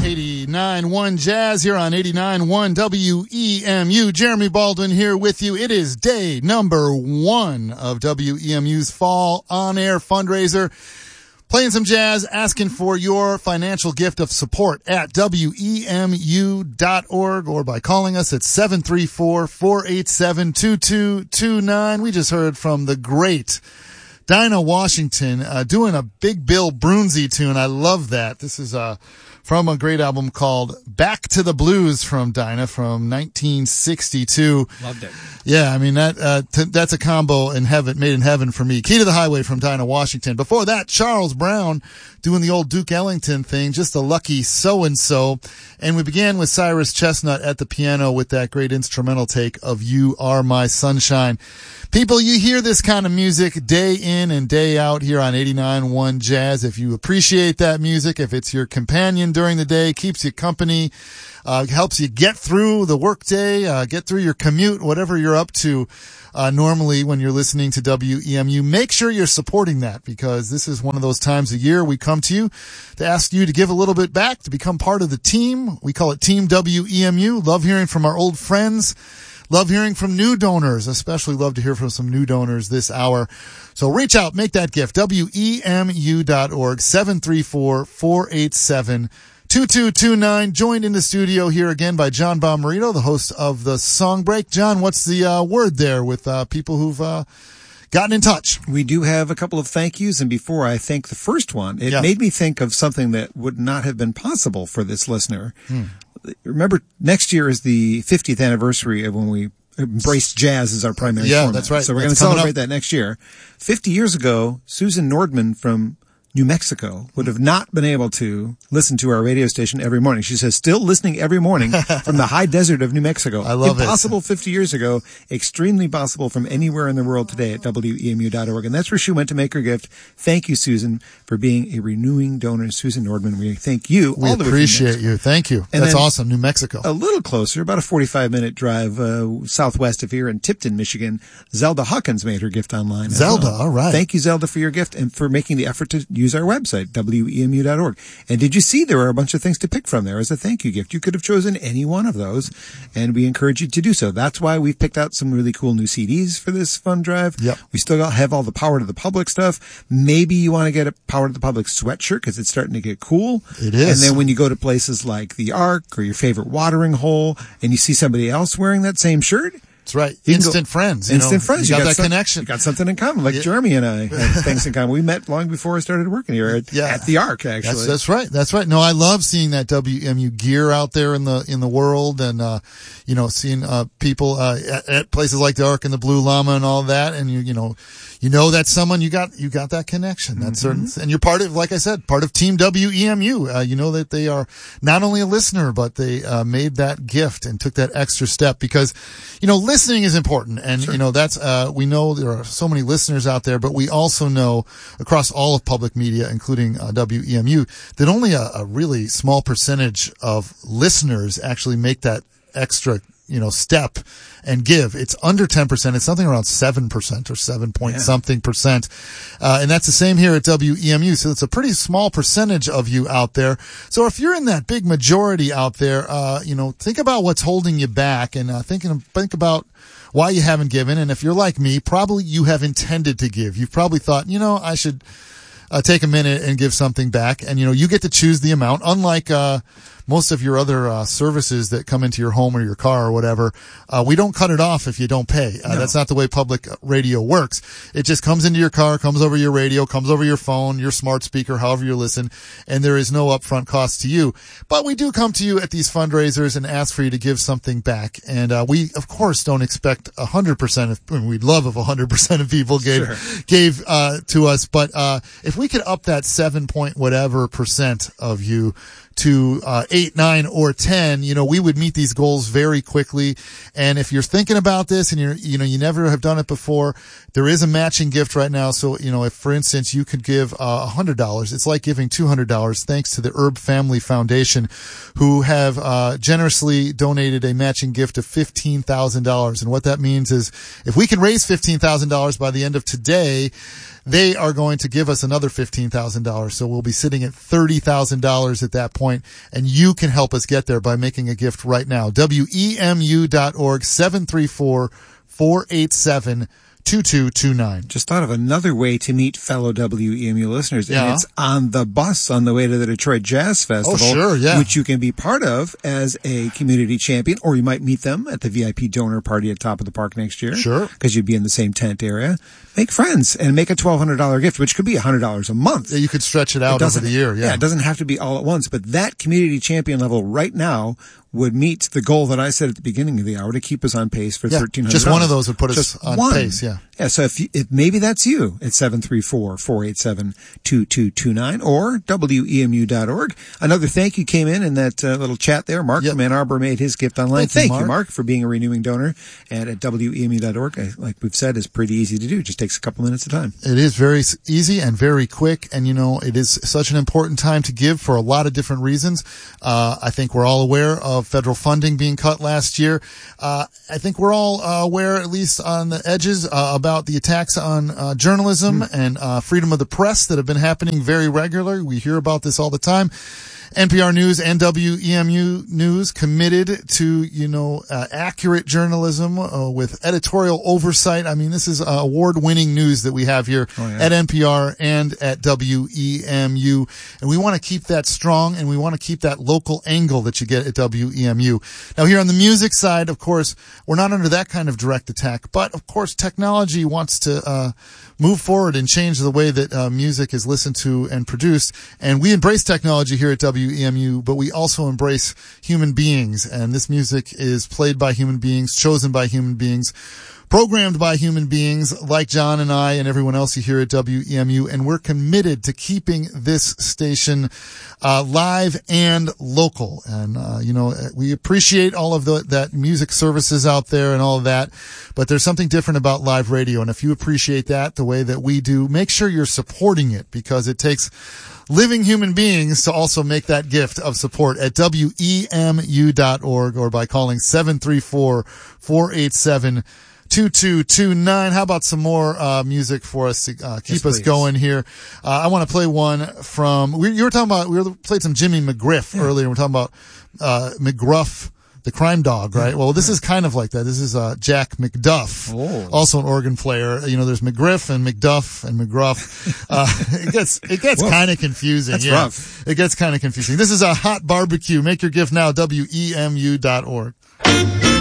89.1 Jazz here on 89.1 WEMU. Jeremy Baldwin here with you. It is day number 1 of WEMU's Fall On Air fundraiser. Playing some jazz, asking for your financial gift of support at WEMU.org or by calling us at 734-487-2229. We just heard from the great Dinah Washington doing a Big Bill Broonzy tune. I love that. This is from a great album called Back to the Blues from Dinah from 1962. Loved it. Yeah, I mean that's a combo in heaven, made in heaven for me. Key to the Highway from Dinah Washington. Before that, Charles Brown doing the old Duke Ellington thing, just a lucky so-and-so. And we began with Cyrus Chestnut at the piano with that great instrumental take of You Are My Sunshine. People, you hear this kind of music day in and day out here on 89.1 Jazz. If you appreciate that music, if it's your companion during the day, keeps you company, helps you get through the workday, get through your commute, whatever you're up to, normally when you're listening to WEMU, make sure you're supporting that, because this is one of those times a year we come to you to ask you to give a little bit back, to become part of the team. We call it Team WEMU. Love hearing from our old friends. Love hearing from new donors, especially love to hear from some new donors this hour. So reach out, make that gift, WEMU.org, 734-487-2229. Joined in the studio here again by John Bomarito, the host of the Song Break. John, what's the word there with people who've gotten in touch? We do have a couple of thank yous, and before I thank the first one, it made me think of something that would not have been possible for this listener. Remember, next year is the 50th anniversary of when we embraced jazz as our primary format. That's right. So we're going to celebrate that next year. 50 years ago, Susan Nordman from New Mexico would have not been able to listen to our radio station every morning. She says, still listening every morning from the high desert of New Mexico. I love Impossible 50 years ago, extremely possible from anywhere in the world today at WEMU.org. And that's where she went to make her gift. Thank you, Susan, for being a renewing donor. Susan Nordman, we thank you. We appreciate you. Thank you. And that's awesome. New Mexico. A little closer, about a 45-minute drive southwest of here in Tipton, Michigan. Zelda Hawkins made her gift online. Zelda, all right. Thank you, Zelda, for your gift and for making the effort to use our website, WEMU.org. And did you see there are a bunch of things to pick from there as a thank you gift? You could have chosen any one of those, and we encourage you to do so. That's why we've picked out some really cool new CDs for this fund drive. Yep. We still have all the Power to the Public stuff. Maybe you want to get a Power to the Public sweatshirt because it's starting to get cool. It is. And then when you go to places like the Ark or your favorite watering hole and you see somebody else wearing that same shirt, that's right. Instant friends. Instant friends. You got that connection. You got something in common. Like Jeremy and I had things in common. We met long before I started working here at the Ark, actually. That's right. That's right. No, I love seeing that WEMU gear out there in the world, and seeing people at places like the Ark and the Blue Llama and all that, and you know that's someone you got that connection. That's certain, and you're part of, like I said, part of Team WEMU. You know that they are not only a listener, but they made that gift and took that extra step, because listening is important, and that's we know there are so many listeners out there, but we also know across all of public media, including WEMU, that only a really small percentage of listeners actually make that extra step and give. It's under 10%. It's something around 7% or 7 point something percent. And that's the same here at WEMU. So it's a pretty small percentage of you out there. So if you're in that big majority out there, think about what's holding you back, and think about why you haven't given. And if you're like me, probably you have intended to give. You've probably thought, I should take a minute and give something back. And, you get to choose the amount, unlike most of your other services that come into your home or your car or whatever. We don't cut it off if you don't pay. No. That's not the way public radio works. It just comes into your car, comes over your radio, comes over your phone, your smart speaker, however you listen, and there is no upfront cost to you. But we do come to you at these fundraisers and ask for you to give something back. And we, of course, don't expect 100% we'd love if 100% of people gave to us. But if we could up that 7 point whatever percent of you to 8, 9, or 10, we would meet these goals very quickly. And if you're thinking about this and you never have done it before, there is a matching gift right now. So, if, for instance, you could give $100, it's like giving $200 thanks to the Herb Family Foundation, who have generously donated a matching gift of $15,000. And what that means is if we can raise $15,000 by the end of today, they are going to give us another $15,000. So we'll be sitting at $30,000 at that point, and you can help us get there by making a gift right now. WEMU.org, 734-487-2229. Just thought of another way to meet fellow WEMU listeners, and it's on the bus on the way to the Detroit Jazz Festival, which you can be part of as a community champion, or you might meet them at the VIP donor party at Top of the Park next year. Sure. Because you'd be in the same tent area. Make friends and make a $1,200 gift, which could be $100 a month. Yeah, you could stretch it out over the year. Yeah, it doesn't have to be all at once, but that community champion level right now would meet the goal that I said at the beginning of the hour to keep us on pace for $1,300. Just one of those would put us on pace, Yeah, so if maybe that's you at 734-487-2229 or WEMU.org. Another thank you came in that little chat there. Mark from Ann Arbor made his gift online. Thank you, Mark, for being a renewing donor. And at WEMU.org, like we've said, is pretty easy to do. It just takes a couple minutes at a time. It is very easy and very quick. And, it is such an important time to give for a lot of different reasons. I think we're all aware of federal funding being cut last year. I think we're all aware, at least on the edges, about the attacks on journalism and freedom of the press that have been happening very regularly. We hear about this all the time. NPR News and WEMU News committed to, accurate journalism with editorial oversight. I mean, this is award-winning news that we have here at NPR and at WEMU. And we want to keep that strong, and we want to keep that local angle that you get at WEMU. Now, here on the music side, of course, we're not under that kind of direct attack. But, of course, technology wants to move forward and change the way that music is listened to and produced. And we embrace technology here at WEMU, but we also embrace human beings. And this music is played by human beings, chosen by human beings, programmed by human beings like John and I and everyone else here at WEMU. And we're committed to keeping this station live and local. And, we appreciate all of that music services out there and all of that. But there's something different about live radio. And if you appreciate that the way that we do, make sure you're supporting it, because it takes living human beings to also make that gift of support at WEMU.org or by calling 734-487-2229. How about some more music for us to keep us going here? I want to play one from, we played some Jimmy McGriff earlier. We're talking about McGruff, the crime dog, right? Well, this is kind of like that. This is Jack McDuff, also an organ player. There's McGriff and McDuff and McGruff. It gets kind of confusing. That's rough. It gets kind of confusing. This is a Hot Barbecue. Make your gift now, WEMU.org.